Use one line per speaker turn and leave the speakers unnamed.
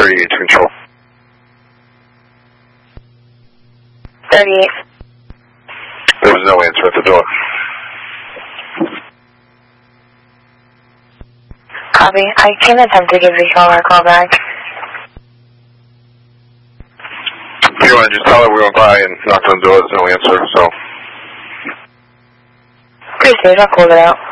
38 to control.
38.
There was no answer at the door.
Copy. I can attempt to give the caller a call back.
If you want to just tell her we went by and knocked on the door, there's no answer, so.
Appreciate it. I'll call it out.